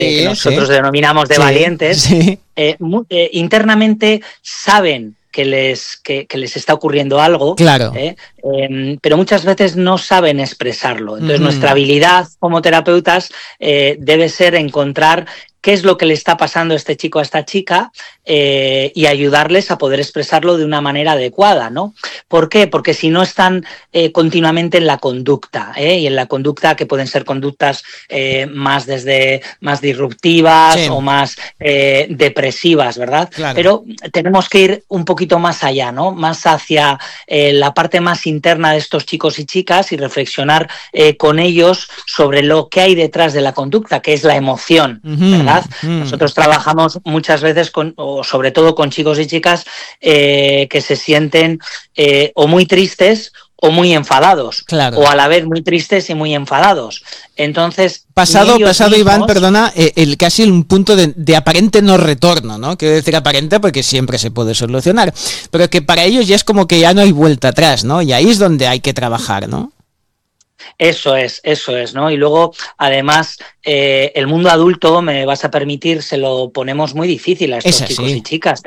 que nosotros denominamos de valientes, internamente saben que les está ocurriendo algo, claro. Pero muchas veces no saben expresarlo. Entonces, nuestra habilidad como terapeutas debe ser encontrar qué es lo que le está pasando a este chico, a esta chica, y ayudarles a poder expresarlo de una manera adecuada, ¿no? ¿Por qué? Porque si no están continuamente en la conducta, y en la conducta que pueden ser conductas más disruptivas o más depresivas, ¿verdad? Claro. Pero tenemos que ir un poquito más allá, ¿no? Más hacia la parte más interna de estos chicos y chicas y reflexionar con ellos sobre lo que hay detrás de la conducta, que es la emoción, ¿verdad? Nosotros trabajamos muchas veces o sobre todo con chicos y chicas que se sienten o muy tristes o muy enfadados, claro. O a la vez muy tristes y muy enfadados. Entonces, pasado Iván, perdona, casi un punto de aparente no retorno, ¿no? Quiero decir aparente porque siempre se puede solucionar, pero que para ellos ya es como que ya no hay vuelta atrás, ¿no? Y ahí es donde hay que trabajar, ¿no? Eso es, ¿no? Y luego, además, el mundo adulto, me vas a permitir, se lo ponemos muy difícil a estos chicos y chicas,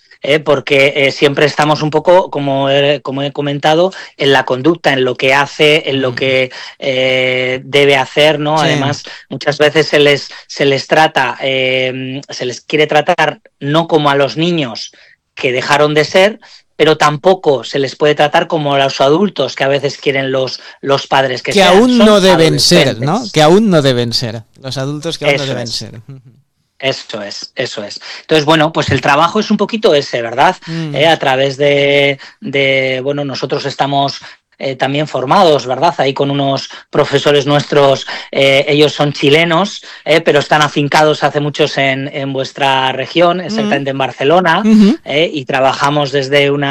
porque siempre estamos un poco, como he comentado, en la conducta, en lo que hace, en lo que debe hacer, ¿no? Sí. Además, muchas veces se les trata, se les quiere tratar no como a los niños que dejaron de ser, pero tampoco se les puede tratar como a los adultos que a veces quieren los padres que sean. Aún no deben ser, ¿no? Que aún no deben ser. Los adultos que aún no deben ser. Eso es. Entonces, bueno, pues el trabajo es un poquito ese, ¿verdad? A través de bueno, nosotros estamos también formados, ¿verdad? Ahí con unos profesores nuestros, ellos son chilenos, pero están afincados hace muchos en vuestra región, exactamente en Barcelona, y trabajamos desde un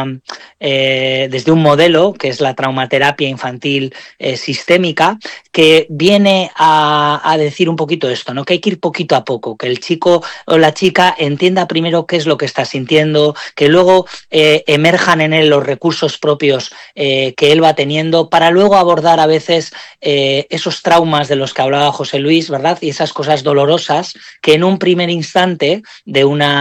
modelo que es la traumaterapia infantil sistémica, que viene a decir un poquito esto, ¿no? Que hay que ir poquito a poco, que el chico o la chica entienda primero qué es lo que está sintiendo, que luego emerjan en él los recursos propios que él va teniendo, para luego abordar a veces esos traumas de los que hablaba José Luis, ¿verdad? Y esas cosas dolorosas que en un primer instante de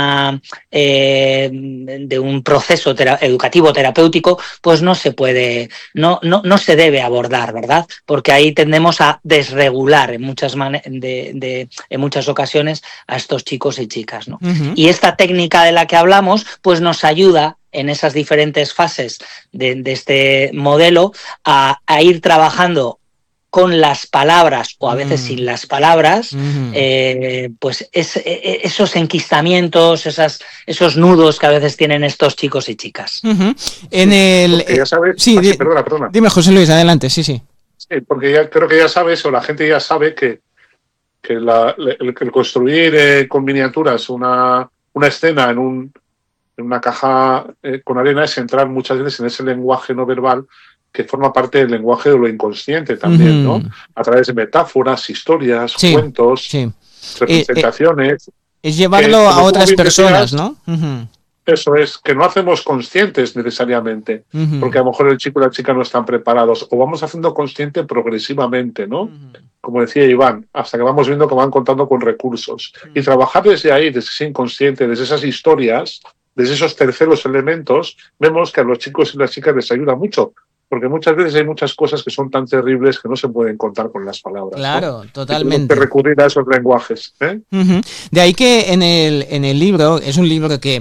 un proceso educativo terapéutico, pues no se puede, no se debe abordar, ¿verdad? Porque ahí tendemos a desregular en muchas ocasiones a estos chicos y chicas, ¿no? Y esta técnica de la que hablamos, pues nos ayuda en esas diferentes fases de este modelo a ir trabajando con las palabras o a veces sin las palabras, pues esos enquistamientos, esos nudos que a veces tienen estos chicos y chicas. En el... ya sabes... Sí, perdona. Dime, José Luis, adelante, sí. Sí, porque creo que ya sabes, o la gente ya sabe que el construir con miniaturas una escena en una caja con arena es entrar muchas veces en ese lenguaje no verbal que forma parte del lenguaje de lo inconsciente también, ¿no? A través de metáforas, historias, cuentos, representaciones. Es llevarlo a otras personas, ¿no? Eso es, que no hacemos conscientes necesariamente, porque a lo mejor el chico y la chica no están preparados, o vamos haciendo consciente progresivamente, ¿no? Como decía Iván, hasta que vamos viendo que van contando con recursos. Y trabajar desde ahí, desde ese inconsciente, desde esas historias, desde esos terceros elementos, vemos que a los chicos y las chicas les ayuda mucho, porque muchas veces hay muchas cosas que son tan terribles que no se pueden contar con las palabras. Claro, ¿no? totalmente. Tenemos que recurrir a esos lenguajes. De ahí que en el libro, es un libro que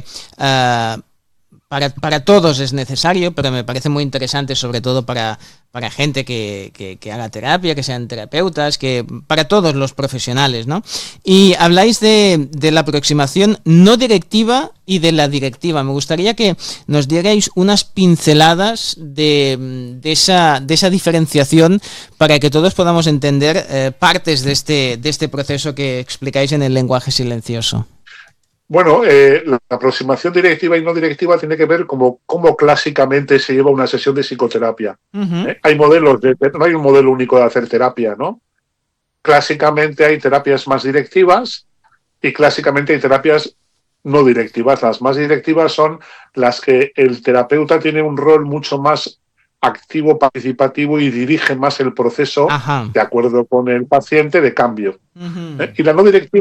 para todos es necesario, pero me parece muy interesante, sobre todo para gente que haga terapia, que sean terapeutas, que para todos los profesionales, ¿no? Y habláis de la aproximación no directiva y de la directiva. Me gustaría que nos dierais unas pinceladas de esa diferenciación para que todos podamos entender partes de este proceso que explicáis en el lenguaje silencioso. Bueno, la aproximación directiva y no directiva tiene que ver cómo clásicamente se lleva una sesión de psicoterapia. Hay modelos, no hay un modelo único de hacer terapia, ¿no? Clásicamente hay terapias más directivas y clásicamente hay terapias no directivas. Las más directivas son las que el terapeuta tiene un rol mucho más activo, participativo y dirige más el proceso de acuerdo con el paciente de cambio. Y la no directiva